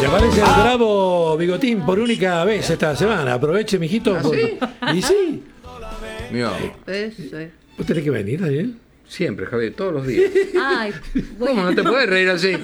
Se aparece el bravo Bigotín por única vez esta semana. Aproveche, mijito. ¿Sí? Y sí. Mío. ¿Vos tenés que venir, Daniel? Siempre, Javier, todos los días. Ay, ¿Cómo no te puedes reír así?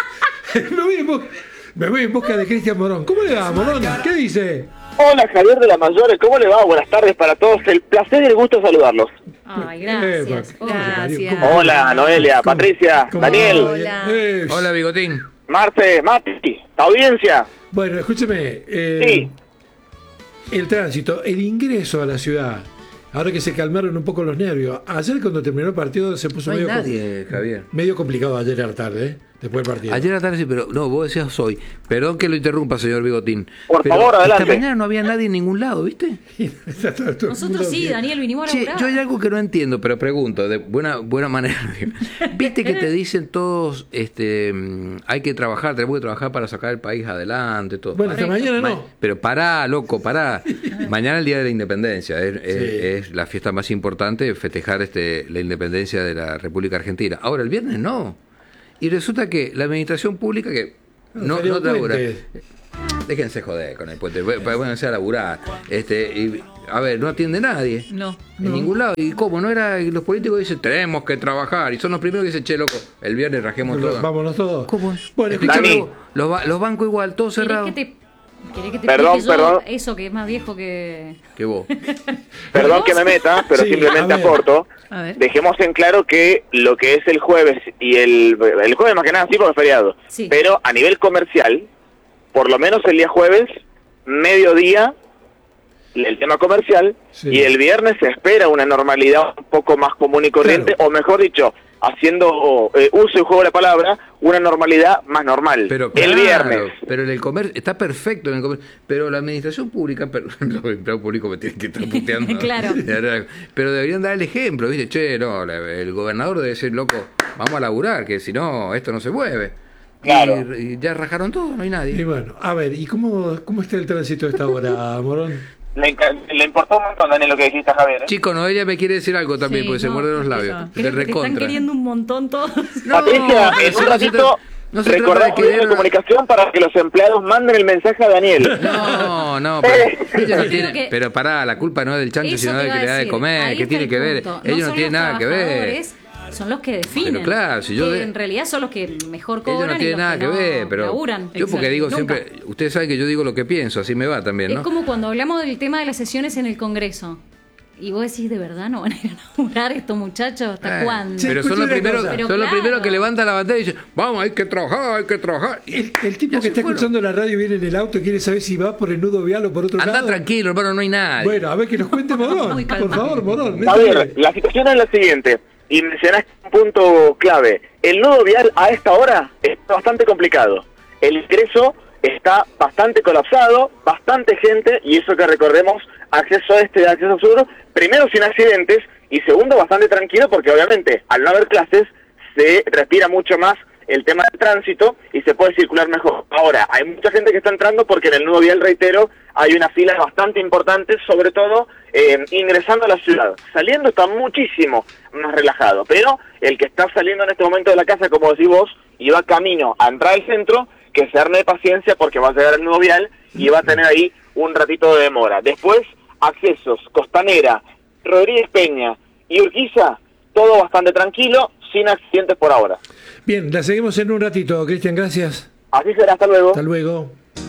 Me voy en busca de Cristian Morón. ¿Cómo le va, Morón? ¿Qué dice? Hola, Javier de la Mayores, ¿cómo le va? Buenas tardes para todos, el placer y el gusto de saludarlos. ay, gracias. Gracias. Hola, Noelia, Patricia, Daniel, Hola. Hola, Bigotín. Marce, Mati, audiencia. Bueno, escúcheme. Sí. El tránsito, el ingreso a la ciudad. Ahora que se calmaron un poco los nervios. Ayer cuando terminó el partido se puso No hay medio, nadie, Javier. medio complicado ayer a la tarde, ¿eh? Después del partido. Ayer a la tarde sí, pero no, vos decías hoy. Perdón que lo interrumpa, señor Bigotín. Por pero favor, adelante. esta mañana no había nadie en ningún lado, ¿viste? Nosotros sí, Daniel, vinimos a Che, laburar. yo hay algo que no entiendo, pero pregunto, de buena manera. ¿Viste que te dicen todos, hay que trabajar, tenemos que trabajar para sacar el país adelante, todo? Bueno, hasta mañana no. Pero pará, loco, pará. Mañana es el Día de la Independencia, es la fiesta más importante, festejar la independencia de la República Argentina. Ahora, el viernes no. Y resulta que la administración pública que no labura. Déjense joder con el puente, váyanse a laburar. A ver, no atiende nadie. No. En ningún lado. ¿Y cómo? No era. Los políticos dicen, tenemos que trabajar. Y son los primeros que dicen, che, loco, el viernes rajemos todo. Vámonos todos. ¿Cómo es? Bueno, Escuchame, Dani. los bancos igual, todos cerrados. ¿Querés que te Perdón, explique yo perdón. eso que es más viejo que... Que vos. Perdón que me meta, pero Sí, simplemente a ver. aporto. A ver. Dejemos en claro que lo que es el jueves y el jueves más que nada sí porque es feriado, Sí. pero a nivel comercial, por lo menos el día jueves, mediodía, el tema comercial, Sí. y el viernes se espera una normalidad un poco más común y corriente, Claro. o mejor dicho, haciendo uso y juego de la palabra, una normalidad más normal. Pero el claro, viernes. pero en el comercio está perfecto en el comercio, pero la administración pública, los empleados públicos me tienen que estar puteando. Claro. Pero deberían dar el ejemplo, ¿viste? Che, no, el gobernador debe decir, loco, vamos a laburar, que si no, esto no se mueve. Claro. Y ya rajaron todo, no hay Y nadie. bueno, a ver, ¿y cómo está el tránsito a esta hora, Morón? Le importó un montón, Daniel, lo que dijiste, Javier. Chico, Noelia me quiere decir algo también, Sí, porque se no, muerde los es que labios. yo- De creo que te están recontra. queriendo un montón todos. Patricia, pero en si un no se ratito trata- no se trata de recordamos querer- la comunicación para que los empleados manden el mensaje a Daniel. No, pero ellos no Yo creo tienen, que- pero pará, la culpa no es del chancho, Eso sino te del iba que a le da de decir. comer, Ahí ¿qué está tiene el que ver? punto. Ellos no son tienen los nada que ver. trabajadores, son los que definen. Pero claro, si yo que de- en realidad son los que mejor cobran. Ellos no y tienen los nada que no ver, pero laburan. yo porque digo Nunca. siempre, ustedes saben que yo digo lo que pienso, así me va también, Es ¿no? como cuando hablamos del tema de las sesiones en el Congreso. Y vos decís, ¿de verdad no van a ir a laburar estos muchachos? ¿Hasta cuándo? Sí, Pero son escucha los una primeros, cosa. Pero son los claro. primeros que levantan la bandera y dicen, vamos, hay que trabajar, hay que trabajar. El tipo Ya que se está fueron. escuchando la radio viene en el auto y quiere saber si va por el nudo vial o por otro Anda lado. tranquilo, hermano, no hay nadie. Bueno, a ver que nos cuente Morón. Muy Por calmado. favor, Morón. A ver, métele. la situación es la siguiente, y mencionaste un punto clave. El nudo vial a esta hora está bastante complicado. El ingreso está bastante colapsado, bastante gente, y eso que recordemos, acceso este, acceso sur, primero sin accidentes, y segundo bastante tranquilo, porque obviamente al no haber clases, se respira mucho más el tema del tránsito y se puede circular mejor. Ahora, hay mucha gente que está entrando porque en el nudo vial, reitero, hay una fila bastante importante, sobre todo ingresando a la ciudad. Saliendo está muchísimo más relajado, pero el que está saliendo en este momento de la casa, como decís vos, y va camino a entrar al centro, que se arme de paciencia porque va a llegar el nudo vial y va a tener ahí un ratito de demora. Después, accesos, Costanera, Rodríguez Peña y Urquiza, todo bastante tranquilo, sin accidentes por ahora. Bien, la seguimos en un ratito, Cristian, gracias. Así será, hasta luego. Hasta luego.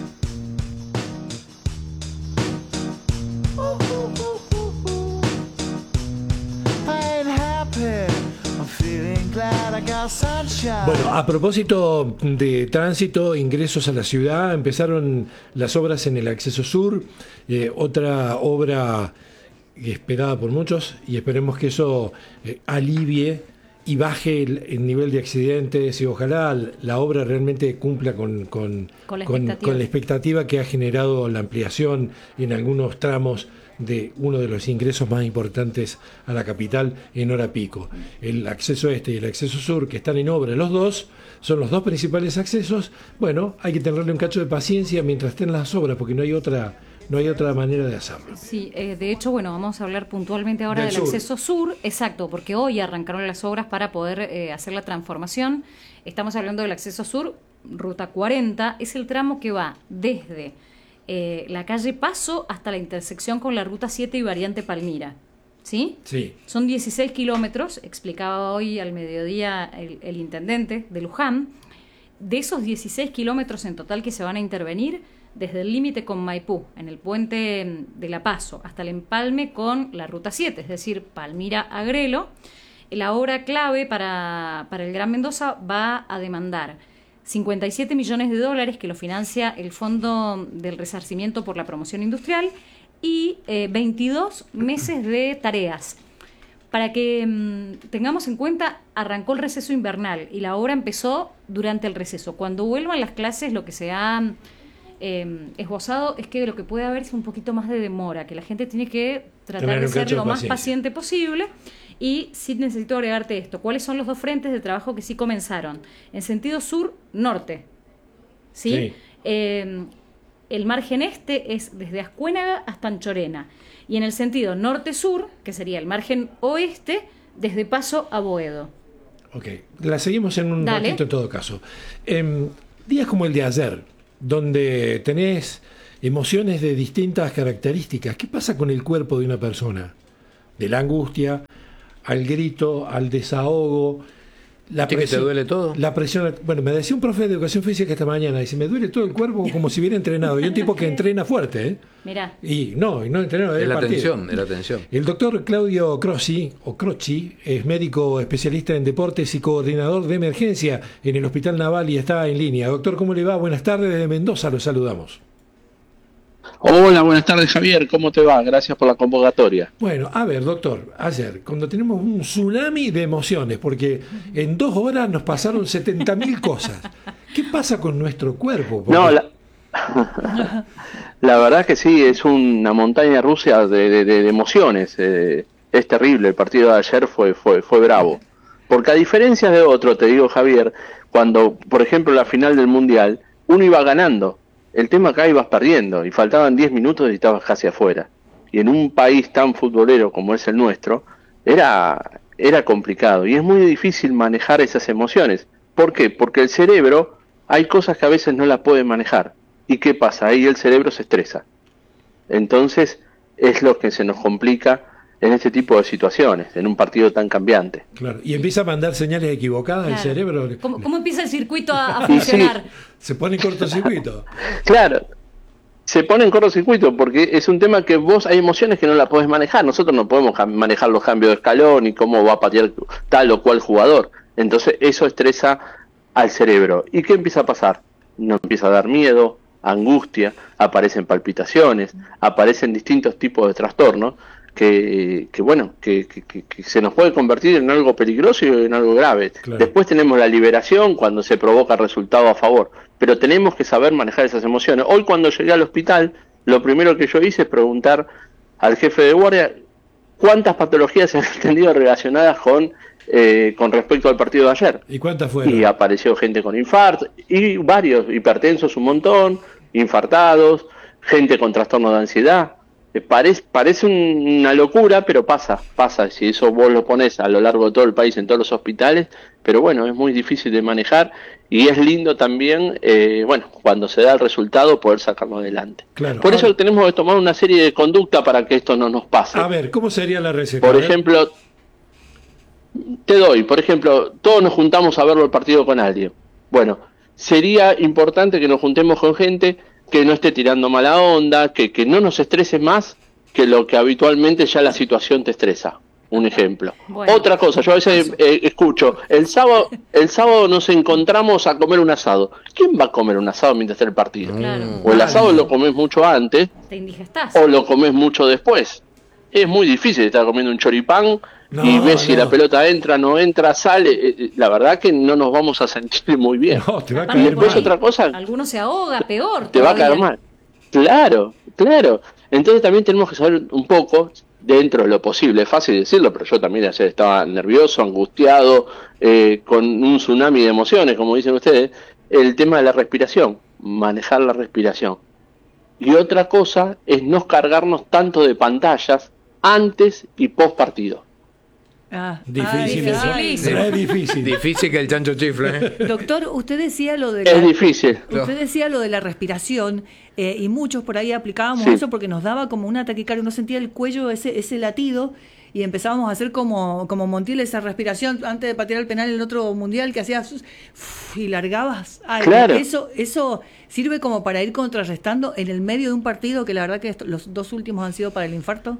Bueno, a propósito de tránsito, ingresos a la ciudad, empezaron las obras en el acceso sur, otra obra esperada por muchos, y esperemos que eso alivie y baje el nivel de accidentes, y ojalá la obra realmente cumpla con la expectativa que ha generado la ampliación en algunos tramos de uno de los ingresos más importantes a la capital en hora pico. El acceso este y el acceso sur, que están en obra los dos, son los dos principales accesos. Bueno, hay que tenerle un cacho de paciencia mientras estén las obras, porque no hay otra manera de hacerlo. Sí, de hecho, bueno, vamos a hablar puntualmente ahora del acceso sur, exacto, porque hoy arrancaron las obras para poder hacer la transformación. Estamos hablando del acceso sur, Ruta 40, es el tramo que va desde la calle Paso hasta la intersección con la Ruta 7 y Variante Palmira. ¿Sí? Sí. Son 16 kilómetros, explicaba hoy al mediodía el intendente de Luján. De esos 16 kilómetros en total que se van a intervenir, desde el límite con Maipú, en el puente de La Paso, hasta el empalme con la Ruta 7, es decir, Palmira a Grelo, la obra clave para el Gran Mendoza va a demandar 57 millones de dólares que lo financia el Fondo del Resarcimiento por la Promoción Industrial y 22 meses de tareas. Para que tengamos en cuenta, arrancó el receso invernal y la obra empezó durante el receso. Cuando vuelvan las clases, lo que se ha esbozado es que lo que puede haber es un poquito más de demora, que la gente tiene que tratar de ser lo más paciente posible. Y sí necesito agregarte esto. ¿Cuáles son los dos frentes de trabajo que sí comenzaron? En sentido sur-norte. ¿Sí? El margen este es desde Ascuénaga hasta Anchorena. Y en el sentido norte-sur, que sería el margen oeste, desde Paso a Boedo. Ok, la seguimos en un ratito en todo caso. Días como el de ayer, donde tenés emociones de distintas características, ¿qué pasa con el cuerpo de una persona? De la angustia al grito, al desahogo, la presión. ¿Que te duele todo? La presión. Bueno, me decía un profe de educación física esta mañana, dice, me duele todo el cuerpo como si hubiera entrenado. Y un tipo que entrena fuerte, ¿eh? Mirá. Y no entrena. Es la tensión, es la tensión. El doctor Claudio Croci, es médico especialista en deportes y coordinador de emergencia en el Hospital Naval y está en línea. Doctor, ¿cómo le va? Buenas tardes, desde Mendoza lo saludamos. Hola, buenas tardes, Javier, ¿cómo te va? Gracias por la convocatoria. Bueno, a ver, doctor, ayer, cuando tenemos un tsunami de emociones, porque en 2 horas nos pasaron 70.000 cosas, ¿qué pasa con nuestro cuerpo? Porque... No, la verdad que sí, es una montaña rusa de emociones, es terrible, el partido de ayer fue bravo, porque a diferencia de otro, te digo, Javier, cuando, por ejemplo, la final del Mundial, uno iba ganando, el tema acá ibas perdiendo y faltaban 10 minutos y estabas casi afuera. Y en un país tan futbolero como es el nuestro, era complicado y es muy difícil manejar esas emociones. ¿Por qué? Porque el cerebro, hay cosas que a veces no las puede manejar. ¿Y qué pasa? Ahí el cerebro se estresa. Entonces es lo que se nos complica en este tipo de situaciones, en un partido tan cambiante. Claro, y empieza a mandar señales equivocadas al cerebro. ¿Cómo empieza el circuito a funcionar? Sí, se pone en cortocircuito. Claro, se pone en cortocircuito porque es un tema que vos hay emociones que no la podés manejar. Nosotros no podemos manejar los cambios de escalón y cómo va a patear tal o cual jugador. Entonces eso estresa al cerebro. ¿Y qué empieza a pasar? Nos empieza a dar miedo, angustia, aparecen palpitaciones, aparecen distintos tipos de trastornos que se nos puede convertir en algo peligroso y en algo grave. Claro. Después tenemos la liberación cuando se provoca resultado a favor, pero tenemos que saber manejar esas emociones. Hoy cuando llegué al hospital, lo primero que yo hice es preguntar al jefe de guardia cuántas patologías se han tenido relacionadas con respecto al partido de ayer. ¿Y cuántas fueron? Y apareció gente con infarto, y varios, hipertensos un montón, infartados, gente con trastorno de ansiedad. Parece una locura, pero pasa, si eso vos lo pones a lo largo de todo el país, en todos los hospitales, pero bueno, es muy difícil de manejar y es lindo también, cuando se da el resultado, poder sacarlo adelante. Claro. Por eso tenemos que tomar una serie de conducta para que esto no nos pase. A ver, ¿cómo sería la receta? Por ejemplo, todos nos juntamos a verlo el partido con alguien. Bueno, sería importante que nos juntemos con gente que no esté tirando mala onda, que no nos estrese más que lo que habitualmente ya la situación te estresa. Un ejemplo. Bueno. Otra cosa, yo a veces escucho, el sábado nos encontramos a comer un asado. ¿Quién va a comer un asado mientras está el partido? Claro. O el asado lo comes mucho antes, te indigestás, o lo comes mucho después. Es muy difícil estar comiendo un choripán y ves si la pelota entra, no entra, sale. La verdad que no nos vamos a sentir muy bien. No, te va a caer mal. Después otra cosa, alguno se ahoga, peor. Te va a caer mal. Claro. Entonces también tenemos que saber un poco, dentro de lo posible, es fácil decirlo, pero yo también ayer estaba nervioso, angustiado, con un tsunami de emociones, como dicen ustedes, el tema de la respiración, manejar la respiración. Y otra cosa es no cargarnos tanto de pantallas antes y post partido. Difícil eso. dificilísimo. Es difícil. Difícil que el chancho chifle. Doctor, usted decía lo de Es difícil. Usted decía lo de la respiración y muchos por ahí aplicábamos Sí. eso porque nos daba como una taquicardia, uno sentía el cuello, ese latido, y empezábamos a hacer como Montiel esa respiración antes de patear el penal en el otro mundial que hacías y largabas. Claro. Eso sirve como para ir contrarrestando en el medio de un partido que la verdad que los dos últimos han sido para el infarto.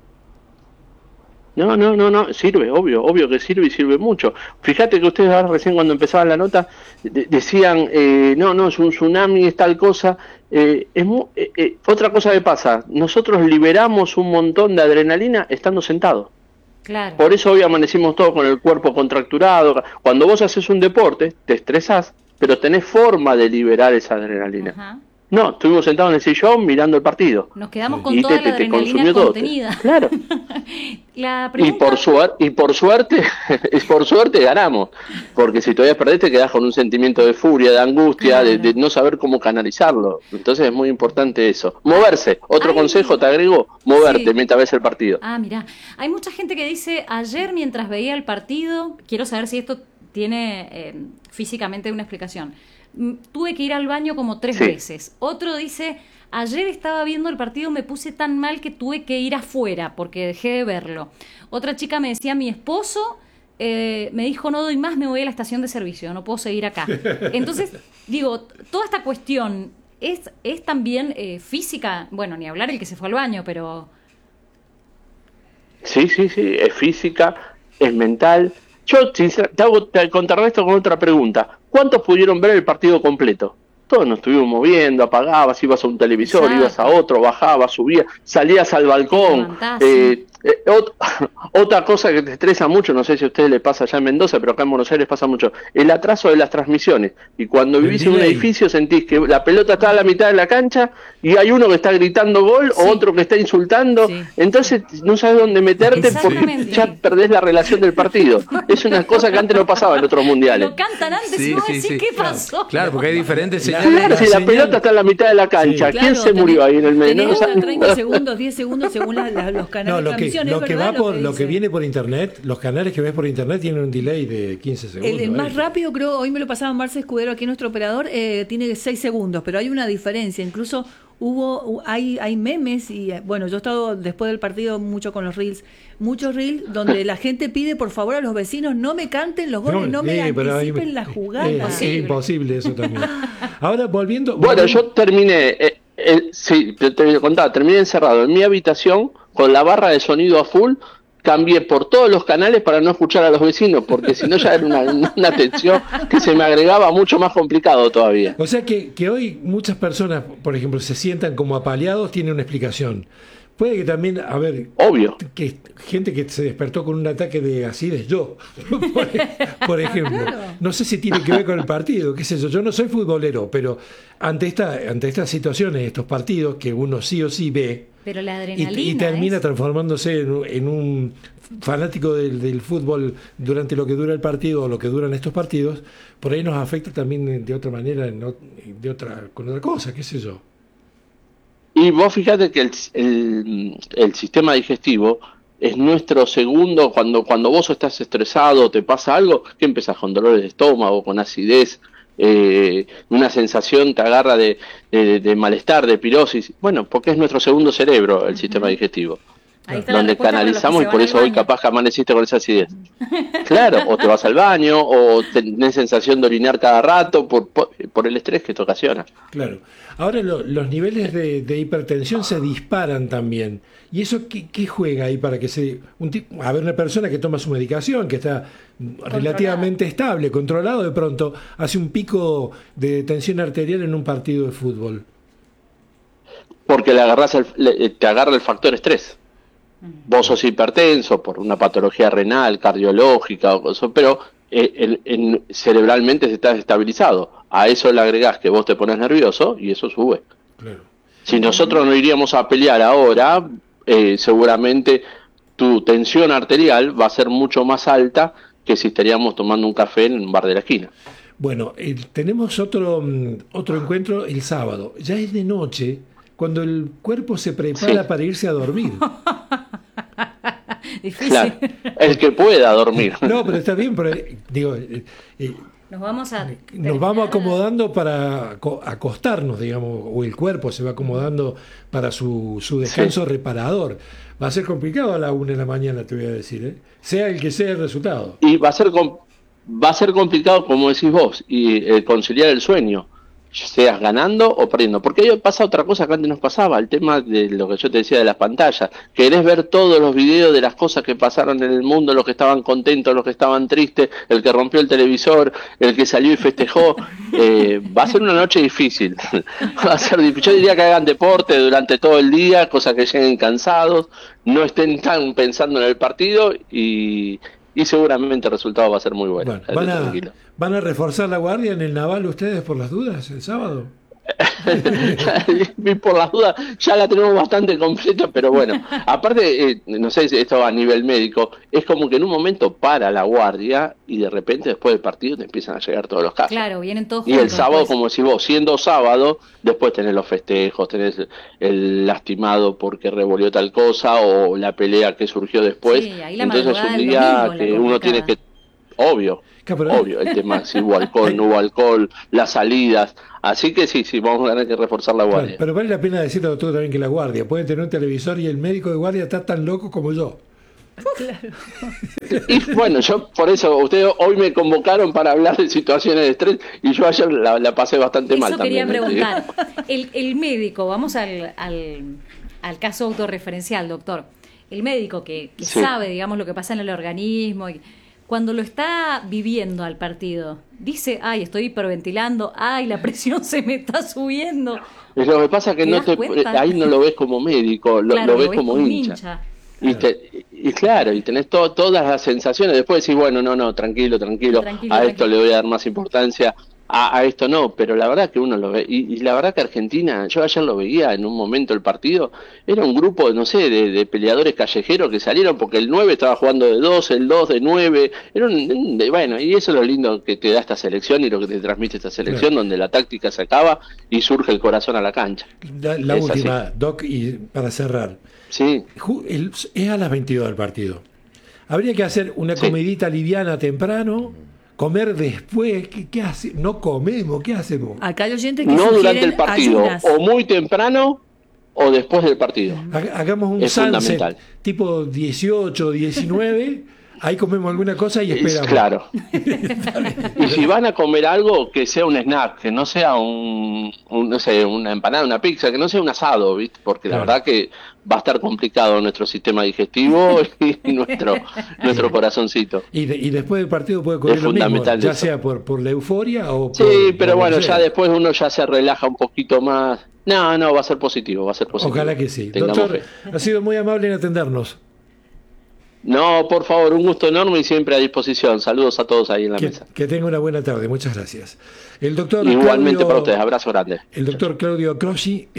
No, sirve, obvio que sirve y sirve mucho. Fíjate que ustedes ahora recién cuando empezaban la nota decían, no, es un tsunami, es tal cosa. Otra cosa que pasa, nosotros liberamos un montón de adrenalina estando sentados. Claro. Por eso hoy amanecimos todos con el cuerpo contracturado. Cuando vos haces un deporte, te estresás, pero tenés forma de liberar esa adrenalina. Ajá. No, estuvimos sentados en el sillón mirando el partido. Nos quedamos con Y toda la te adrenalina consumió todo. contenida. Claro. La Y por suerte ganamos, porque si todavía perdés te quedás con un sentimiento de furia, de angustia, Claro. de no saber cómo canalizarlo. Entonces es muy importante eso. Moverse. Otro consejo te agrego, moverte Sí. mientras ves el partido. Mirá, hay mucha gente que dice, ayer mientras veía el partido, quiero saber si esto tiene físicamente una explicación, tuve que ir al baño como 3 Sí. veces. Otro dice, ayer estaba viendo el partido, me puse tan mal que tuve que ir afuera porque dejé de verlo. Otra chica me decía, mi esposo me dijo, no doy más, me voy a la estación de servicio, no puedo seguir acá. Entonces, digo, toda esta cuestión es también física, bueno, ni hablar el que se fue al baño, pero... Sí, es física, es mental. Yo te contrarresto con otra pregunta. ¿Cuántos pudieron ver el partido completo? Todos nos estuvimos moviendo, apagabas, ibas a un televisor, Exacto. ibas a otro, bajabas, subías, salías al balcón. Levantás, Otra cosa que te estresa mucho, no sé si a ustedes les pasa allá en Mendoza, pero acá en Buenos Aires pasa mucho, el atraso de las transmisiones. Y cuando vivís en un delay. edificio sentís que la pelota está a la mitad de la cancha y hay uno que está gritando gol o otro que está insultando. Sí. Entonces no sabes dónde meterte porque Exactamente. ya perdés la relación del partido. Es una cosa que antes no pasaba en otros mundiales. Lo cantan antes y vos decís, ¿qué pasó? Claro, porque hay diferentes señales. Claro, si la señal- pelota está en la mitad de la cancha, Sí. ¿quién se murió ahí en el medio? Tenés No, o sea, 30 segundos, 10 segundos según los canales No, de lo que, transmisión. lo es que verdad va por lo que dice. viene por internet, los canales que ves por internet tienen un delay de 15 segundos. El más rápido, creo, hoy me lo pasaba Marce Escudero, aquí nuestro operador, tiene 6 segundos, pero hay una diferencia. Incluso hay memes y bueno, yo he estado después del partido mucho con los reels, muchos reels donde la gente pide por favor a los vecinos no me canten los goles, no me pero ahí- anticipen la jugada. Es imposible eso también. Ahora volviendo. Bueno, yo terminé, sí, te contaba, terminé encerrado en mi habitación con la barra de sonido a full, cambié por todos los canales para no escuchar a los vecinos, porque si no ya era una tensión que se me agregaba mucho más complicado todavía. O sea que hoy muchas personas, por ejemplo, se sientan como apaleados, tiene una explicación. Puede que también, a ver, Obvio. que gente que se despertó con un ataque de acidez, yo, por ejemplo. No sé si tiene que ver con el partido, qué sé yo. Yo no soy futbolero, pero ante estas situaciones, estos partidos que uno sí o sí ve, Pero la adrenalina y termina es- transformándose en un fanático del fútbol durante lo que dura el partido o lo que duran estos partidos, por ahí nos afecta también de otra manera, con otra cosa, qué sé yo. Y vos fíjate que el sistema digestivo es nuestro segundo, cuando vos estás estresado, te pasa algo, que empezás con dolores de estómago, con acidez, una sensación te agarra de malestar, de pirosis, bueno, porque es nuestro segundo cerebro, el sistema digestivo. Ahí está la Donde respuesta para los que canalizamos se y van por al eso hoy baño. capaz que amaneciste con esa acidez. Claro, o te vas al baño, o tenés sensación de orinar cada rato por el estrés que te ocasiona. Claro. Ahora los niveles de hipertensión se disparan también. ¿Y eso qué juega ahí para que a ver, una persona que toma su medicación, que está relativamente estable, controlado, de pronto hace un pico de tensión arterial en un partido de fútbol? Porque te agarra el factor estrés. Vos sos hipertenso por una patología renal, cardiológica o cosas, pero cerebralmente estás estabilizado. A eso le agregás que vos te pones nervioso y eso sube. Claro. Si nosotros no iríamos a pelear ahora, seguramente tu tensión arterial va a ser mucho más alta que si estaríamos tomando un café en un bar de la esquina. Bueno, tenemos otro encuentro el sábado. Ya es de noche, cuando el cuerpo se prepara Sí. para irse a dormir. Difícil. Claro, el que pueda dormir. No, pero está bien, pero digo, Nos vamos a nos vamos acomodando para acostarnos, digamos, o el cuerpo se va acomodando para su descanso reparador. Va a ser complicado a la 1 de la mañana, te voy a decir, ¿eh? Sea el que sea el resultado. Y va a ser complicado, como decís vos, y conciliar el sueño, seas ganando o perdiendo. Porque ahí pasa otra cosa que antes nos pasaba, el tema de lo que yo te decía de las pantallas. Querés ver todos los videos de las cosas que pasaron en el mundo, los que estaban contentos, los que estaban tristes, el que rompió el televisor, el que salió y festejó. Va a ser una noche difícil. Va a ser difícil. Yo diría que hagan deporte durante todo el día, cosa que lleguen cansados, no estén tan pensando en el partido y seguramente el resultado va a ser muy bueno. ¿Van a reforzar la guardia en el Naval ustedes por las dudas el sábado? Por las dudas ya la tenemos bastante completa, pero bueno, aparte, no sé si esto a nivel médico, es como que en un momento para la guardia y de repente después del partido te empiezan a llegar todos los casos. Claro, vienen todos juntos. Y el sábado, como si vos, siendo sábado, después tenés los festejos, tenés el lastimado porque revolvió tal cosa o la pelea que surgió después. Sí, ahí la entonces es un día que uno tiene que... Obvio, el tema, si hubo alcohol, no hubo alcohol, las salidas. Así que sí, vamos a tener que reforzar la guardia. Pero vale la pena decirle, doctor, también que la guardia pueden tener un televisor y el médico de guardia está tan loco como yo. Claro. Y bueno, yo por eso, ustedes hoy me convocaron para hablar de situaciones de estrés y yo ayer la pasé bastante mal también. Eso quería preguntar. El médico, vamos al caso autorreferencial, doctor. El médico que sabe, digamos, lo que pasa en el organismo y cuando lo está viviendo al partido, dice, ay, estoy hiperventilando, ay, la presión se me está subiendo. Lo que pasa es que ahí no lo ves como médico, lo ves como hincha. Y claro, y tenés todas las sensaciones, después decís, bueno, no, tranquilo, a esto le voy a dar más importancia, a esto no, pero la verdad que uno lo ve, y la verdad que Argentina, yo ayer lo veía en un momento el partido, era un grupo, no sé, de peleadores callejeros que salieron porque el 9 estaba jugando de 2, el 2 de 9, bueno, y eso es lo lindo que te da esta selección y lo que te transmite esta selección, donde la táctica se acaba y surge el corazón a la cancha. La última, así. Doc, y para cerrar, sí. Es a las 22 del partido. Habría que hacer una comidita liviana temprano, comer después. ¿Qué hace? No comemos, ¿qué hacemos? Acá hay oyentes que no durante el partido, ayunas. O muy temprano o después del partido. Hagamos un sunset tipo 18, 19. Ahí comemos alguna cosa y esperamos. Claro. Y si van a comer algo, que sea un snack, que no sea no sé, una empanada, una pizza, que no sea un asado, ¿viste? Porque la verdad que va a estar complicado nuestro sistema digestivo y nuestro corazoncito. Y después del partido puede ocurrir lo mismo, ya sea por la euforia o por... Sí, pero bueno, ya después uno ya se relaja un poquito más. No, va a ser positivo, Ojalá que sí. Doctor, ha sido muy amable en atendernos. No, por favor, un gusto enorme y siempre a disposición. Saludos a todos ahí en la mesa. Que tenga una buena tarde, muchas gracias. El doctor igualmente para ustedes, abrazo grande. El doctor Claudio Crossi,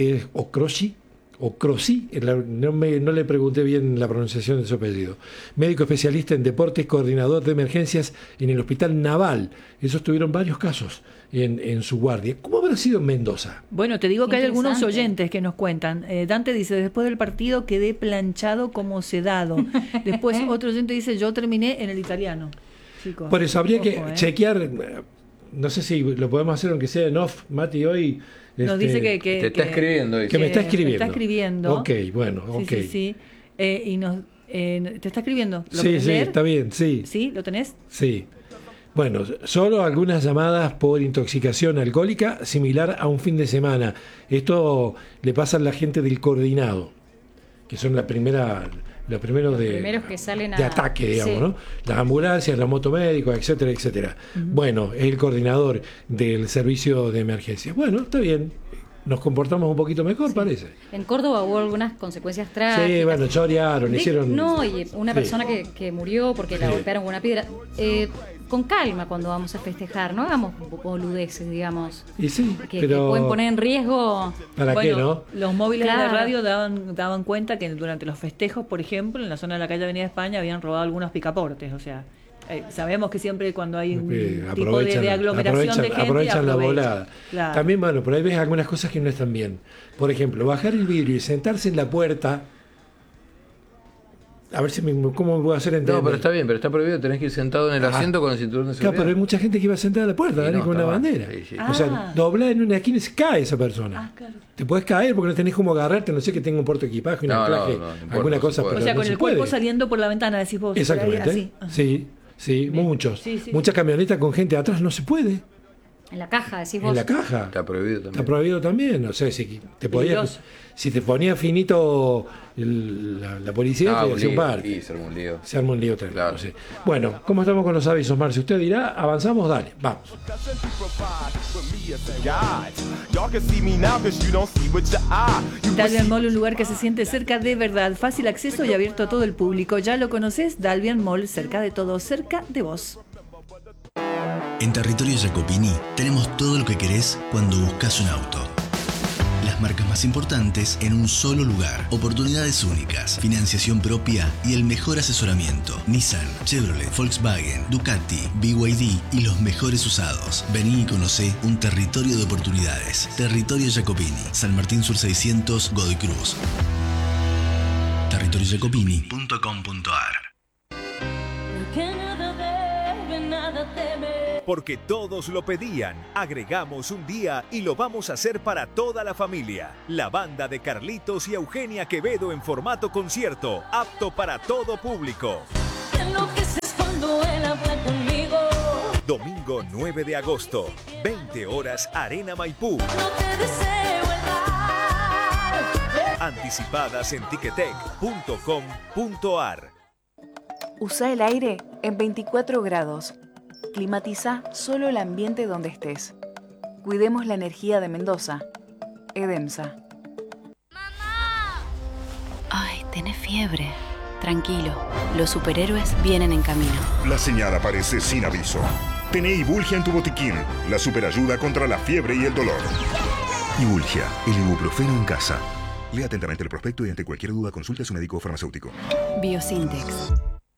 no le pregunté bien la pronunciación de su apellido. Médico especialista en deportes, coordinador de emergencias en el Hospital Naval. Esos tuvieron varios casos en su guardia. ¿Cómo habrá sido en Mendoza? Bueno, te digo que hay algunos oyentes que nos cuentan. Dante dice, después del partido quedé planchado como sedado. Después otro oyente dice, yo terminé en el italiano. Chicos, por eso habría que chequear, no sé si lo podemos hacer aunque sea en off, Mati, hoy... Nos dice que te está escribiendo. Que me está escribiendo. Me está escribiendo. Ok, bueno, ok. Sí. Y te está escribiendo. ¿Lo sí, leer? Está bien, sí. ¿Sí? ¿Lo tenés? Sí. Bueno, solo algunas llamadas por intoxicación alcohólica similar a un fin de semana. Esto le pasa a la gente del coordinado, que son los primeros que salen de ataque, digamos, ¿no? Las ambulancias, los motomédicos, etcétera, etcétera. Bueno, es el coordinador del servicio de emergencia. Bueno, está bien. Nos comportamos un poquito mejor, parece. En Córdoba hubo algunas consecuencias trágicas. Sí, bueno, chorearon, hicieron... No, y una persona que murió porque la golpearon con una piedra. Con calma cuando vamos a festejar, no hagamos boludeces, digamos. Y sí, que pueden poner en riesgo. ¿Para qué, no? Los móviles de radio daban cuenta que durante los festejos, por ejemplo, en la zona de la calle Avenida España habían robado algunos picaportes, o sea... sabemos que siempre cuando hay un tipo de aglomeración de gente aprovechan la volada. Claro. También, bueno, por ahí ves algunas cosas que no están bien. Por ejemplo, bajar el vidrio y sentarse en la puerta A ver cómo me voy a hacer entender. No, pero está bien, pero está prohibido, tenés que ir sentado en el asiento con el cinturón de seguridad. Claro, pero hay mucha gente que iba sentada a la puerta, Sí, no, con una está mal. bandera. Sí, sí. O sea, doblá en una esquina y se cae esa persona. Claro. Te puedes caer porque no tenés cómo agarrarte, no sé, que tenga un porte equipaje, un No, anclaje, no importa, alguna no cosa. se puede. Pero O sea, no con se el cuerpo puede. saliendo por la ventana, decís vos. Exactamente. Así. Ajá. Sí, Bien. muchos. Sí, sí, Muchas camionetas con gente atrás no se puede. En la caja, decís vos. En la caja. Está prohibido también. Está prohibido también. No sé, si Peligroso. si te ponía finito la policía, te hacía un par. Sí, se armó un lío. Se arma un lío tremendo. Claro. Sí. Bueno, ¿cómo estamos con los avisos, Marce? Usted dirá, avanzamos, dale, vamos. Dalvian Mall, un lugar que se siente cerca de verdad, fácil acceso y abierto a todo el público. Ya lo conoces, Dalvian Mall, cerca de todo, cerca de vos. En Territorio Jacopini tenemos todo lo que querés cuando buscas un auto. Las marcas más importantes en un solo lugar. Oportunidades únicas, financiación propia y el mejor asesoramiento. Nissan, Chevrolet, Volkswagen, Ducati, BYD y los mejores usados. Vení y conocé un territorio de oportunidades. Territorio Jacopini, San Martín Sur 600, Godoy Cruz. territoriojacopini.com.ar. Porque todos lo pedían, agregamos un día y lo vamos a hacer para toda la familia. La banda de Carlitos y Eugenia Quevedo en formato concierto, apto para todo público. Domingo 9 de agosto, 20 horas, Arena Maipú. Anticipadas en ticketek.com.ar. Usa el aire en 24 grados. Climatiza solo el ambiente donde estés. Cuidemos la energía de Mendoza. Edemsa. Ay, tenés fiebre. Tranquilo, los superhéroes vienen en camino. La señal aparece sin aviso. Tené Ibulgia en tu botiquín, la superayuda contra la fiebre y el dolor. Ibulgia, el ibuprofeno en casa. Lea atentamente el prospecto y ante cualquier duda consulte a su médico o farmacéutico. Biosintex.